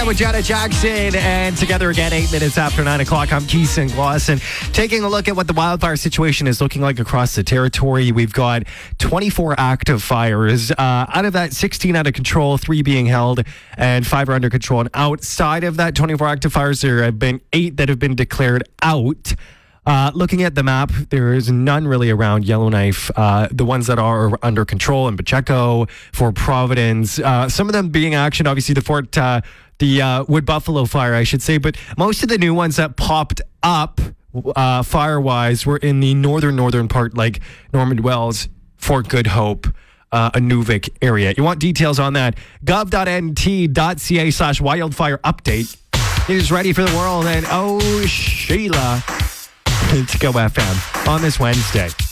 With Janet Jackson, and together again, 8 minutes after 9 o'clock. I'm Keeson Glosson. Taking a look at what the wildfire situation is looking like across the territory. We've got 24 active fires. Out of that, 16 out of control, 3 being held, and 5 are under control. And outside of that 24 active fires, there have been 8 that have been declared out. Looking at the map, there is none really around Yellowknife. The ones that are under control in Pacheco, Fort Providence, some of them being actioned, obviously the Wood Buffalo fire, I should say, but most of the new ones that popped up fire-wise were in the northern part, like Norman Wells, Fort Good Hope, Inuvik area. You want details on that? gov.nt.ca/wildfire update. It is ready for the world, and Sheila, to Go FM on this Wednesday.